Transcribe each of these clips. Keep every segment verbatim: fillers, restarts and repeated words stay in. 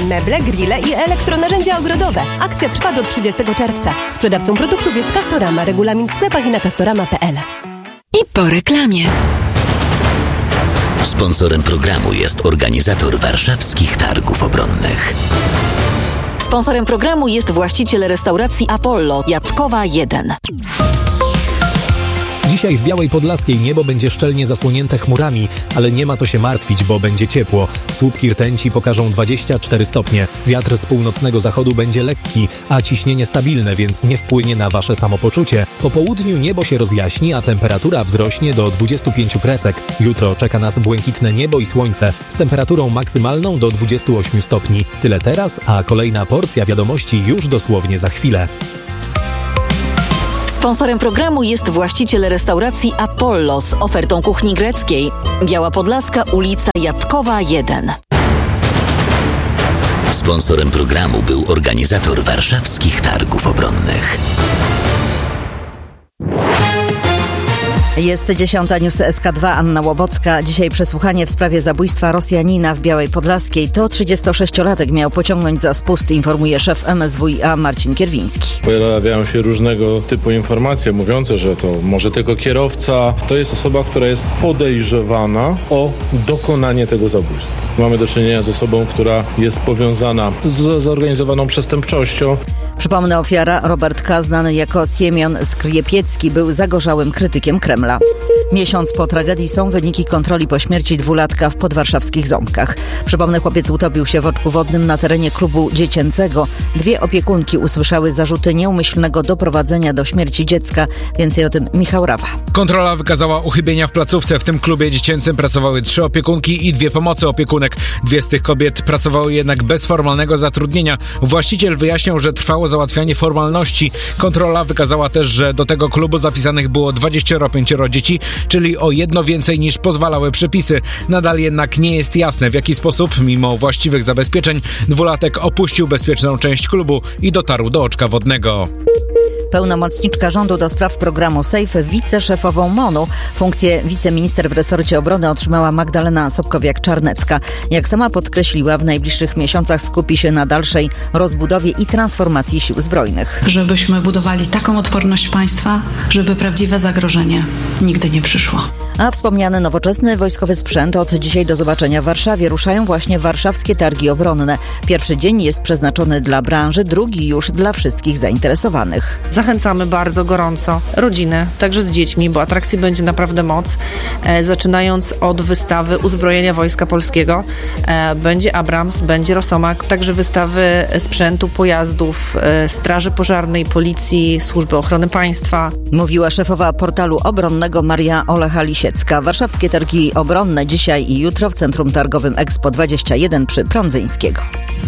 meble, grille i elektronarzędzia ogrodowe. Akcja trwa do trzydziestego czerwca. Sprzedawcą produktów jest Castorama. Regulamin w sklepach i na castorama kropka p l. I po reklamie. Sponsorem programu jest organizator warszawskich targów obronnych. Sponsorem programu jest właściciel restauracji Apollo, Jatkowa jeden. Dzisiaj w Białej Podlaskiej niebo będzie szczelnie zasłonięte chmurami, ale nie ma co się martwić, bo będzie ciepło. Słupki rtęci pokażą dwadzieścia cztery stopnie. Wiatr z północnego zachodu będzie lekki, a ciśnienie stabilne, więc nie wpłynie na wasze samopoczucie. Po południu niebo się rozjaśni, a temperatura wzrośnie do dwudziestu pięciu kresek. Jutro czeka nas błękitne niebo i słońce z temperaturą maksymalną do dwudziestu ośmiu stopni. Tyle teraz, a kolejna porcja wiadomości już dosłownie za chwilę. Sponsorem programu jest właściciel restauracji Apollo z ofertą kuchni greckiej. Biała Podlaska, ulica Jatkowa jeden. Sponsorem programu był organizator warszawskich targów obronnych. Jest dziesiąta, news S K dwa, Anna Łobocka. Dzisiaj przesłuchanie w sprawie zabójstwa Rosjanina w Białej Podlaskiej. To trzydziestosześciolatek miał pociągnąć za spust, informuje szef M S W i A Marcin Kierwiński. Pojawiają się różnego typu informacje mówiące, że to może tylko kierowca. To jest osoba, która jest podejrzewana o dokonanie tego zabójstwa. Mamy do czynienia z osobą, która jest powiązana z zorganizowaną przestępczością. Przypomnę, ofiara Robert K., znany jako Siemion Skriepiecki, był zagorzałym krytykiem Kremla. Miesiąc po tragedii są wyniki kontroli po śmierci dwulatka w podwarszawskich Ząbkach. Przypomnę, chłopiec utopił się w oczku wodnym na terenie klubu dziecięcego. Dwie opiekunki usłyszały zarzuty nieumyślnego doprowadzenia do śmierci dziecka. Więcej o tym Michał Rawa. Kontrola wykazała uchybienia w placówce. W tym klubie dziecięcym pracowały trzy opiekunki i dwie pomocy opiekunek. Dwie z tych kobiet pracowały jednak bez formalnego zatrudnienia. Właściciel wyjaśniał, że trwało załatwianie formalności. Kontrola wykazała też, że do tego klubu zapisanych było dwadzieścia pięć dzieci, czyli o jedno więcej niż pozwalały przepisy. Nadal jednak nie jest jasne, w jaki sposób, mimo właściwych zabezpieczeń, dwulatek opuścił bezpieczną część klubu i dotarł do oczka wodnego. Pełnomocniczka rządu do spraw programu SAFE, wiceszefową M O N-u. Funkcję wiceminister w resorcie obrony otrzymała Magdalena Sobkowiak-Czarnecka. Jak sama podkreśliła, w najbliższych miesiącach skupi się na dalszej rozbudowie i transformacji sił zbrojnych. Żebyśmy budowali taką odporność państwa, żeby prawdziwe zagrożenie nigdy nie przyszło. A wspomniany nowoczesny wojskowy sprzęt od dzisiaj do zobaczenia w Warszawie. Ruszają właśnie warszawskie targi obronne. Pierwszy dzień jest przeznaczony dla branży, drugi już dla wszystkich zainteresowanych. Zachęcamy bardzo gorąco rodziny, także z dziećmi, bo atrakcji będzie naprawdę moc. E, zaczynając od wystawy uzbrojenia Wojska Polskiego. E, będzie Abrams, będzie Rosomak, także wystawy sprzętu, pojazdów, e, Straży Pożarnej, Policji, Służby Ochrony Państwa. Mówiła szefowa portalu obronnego Maria Olecha-Lisiecka. Warszawskie targi obronne dzisiaj i jutro w Centrum Targowym Expo dwadzieścia jeden przy Prądzyńskiego.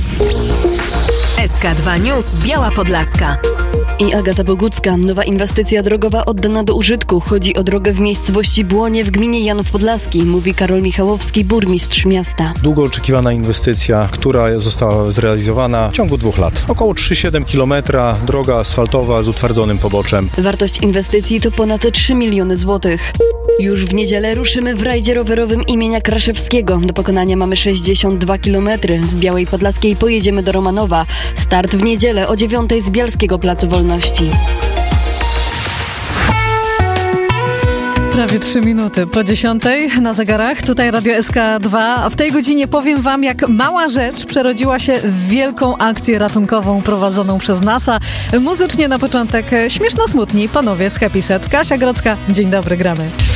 S K dwa News, Biała Podlaska. I Agata Bogucka. Nowa inwestycja drogowa oddana do użytku. Chodzi o drogę w miejscowości Błonie w gminie Janów Podlaski, mówi Karol Michałowski, burmistrz miasta. Długo oczekiwana inwestycja, która została zrealizowana w ciągu dwóch lat. Około trzy przecinek siedem kilometra, droga asfaltowa z utwardzonym poboczem. Wartość inwestycji to ponad trzy miliony złotych. Już w niedzielę ruszymy w rajdzie rowerowym imienia Kraszewskiego. Do pokonania mamy sześćdziesiąt dwa kilometry. Z Białej Podlaskiej pojedziemy do Romanowa. Start w niedzielę o dziewiątej z Bielskiego Placu Wolności. Prawie trzy minuty po dziesiątej na zegarach. Tutaj Radio S K dwa. A w tej godzinie powiem wam, jak mała rzecz przerodziła się w wielką akcję ratunkową prowadzoną przez NASA. Muzycznie na początek śmieszno-smutni panowie z Happy Set. Kasia Grodzka, dzień dobry, gramy.